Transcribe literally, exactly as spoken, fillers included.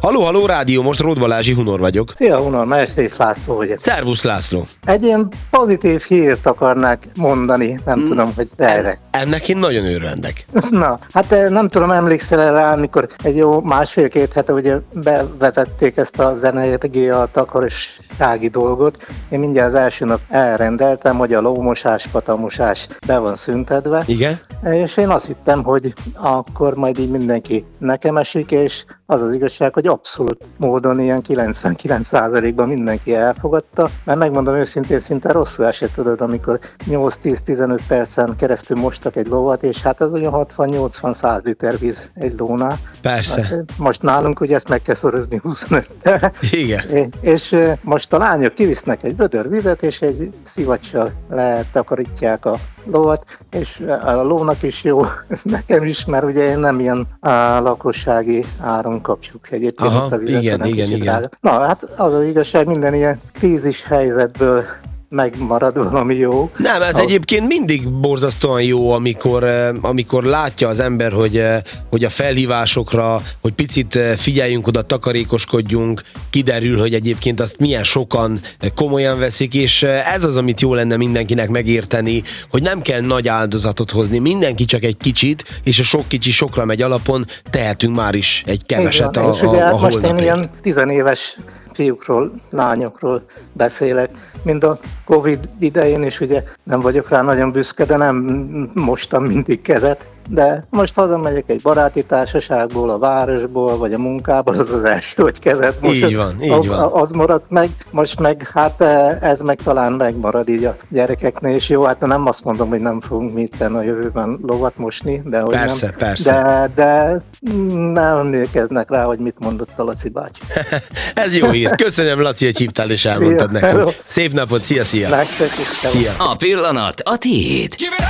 Halló, halló, rádió, most Róth Balázsi, Hunor vagyok. Szia, Hunor, Mercedes László vagyok. Szervusz, László. Egy ilyen pozitív hírt akarnák mondani, nem mm. tudom, hogy erre. Ennek én nagyon örvendek. Na, hát nem tudom, emlékszel rá, amikor egy jó másfél-két hete ugye bevezették ezt a zeneergia takarossági dolgot. Én mindjárt az első nap elrendeltem, hogy a lómosás, patamosás be van szüntetve. Igen? És én azt hittem, hogy akkor majd így mindenki nekem esik, és az az igazság, hogy abszolút módon ilyen kilencvenkilenc százalékban mindenki elfogadta, mert megmondom őszintén, szinte rosszul esett, tudod, amikor nyolc-tíz-tizenöt percen keresztül mostak egy lovat, és hát az olyan hatvan-nyolcvan-száz liter víz egy lónál. Persze. Hát most nálunk ugye ezt meg kell szorozni huszonöttel. Igen. És most a lányok kivisznek egy vödör vizet, és egy szivacsal letakarítják a lovat, és a lónak is jó, nekem is, mert ugye én nem ilyen á, lakossági áron kapjuk egyébként. Aha, a vizet, igen, igen, igen. Drága. Na, hát az az igazság, minden ilyen krízis helyzetből megmarad valami jó. Nem, ez a... egyébként mindig borzasztóan jó, amikor, amikor látja az ember, hogy, hogy a felhívásokra, hogy picit figyeljünk oda, takarékoskodjunk, kiderül, hogy egyébként azt milyen sokan komolyan veszik, és ez az, amit jó lenne mindenkinek megérteni, hogy nem kell nagy áldozatot hozni, mindenki csak egy kicsit, és a sok kicsi sokra megy alapon, tehetünk már is egy keveset a, a, a, a most én ilyen holnapért. tizenéves fiúkról, lányokról beszélek, mind a Covid idején is ugye nem vagyok rá nagyon büszke, de nem mostam mindig kezet, de most hazamegyek egy baráti társaságból, a városból, vagy a munkából, az az első, hogy kezet most. Így van, így az, van. az maradt meg, most meg hát ez meg talán megmarad így a gyerekeknél, és jó, hát nem azt mondom, hogy nem fogunk mit tenni a jövőben lovat mosni, de hogy Persze, nem. persze. De, de nem emlékeznek rá, hogy mit mondott a Laci bácsi. Ez jó hír. Köszönöm, Laci, hogy hívtál és elmondtad Szia, nekünk. hello. Szép napot, szia, szia. Nektek is. Szia. A pillanat a tiéd.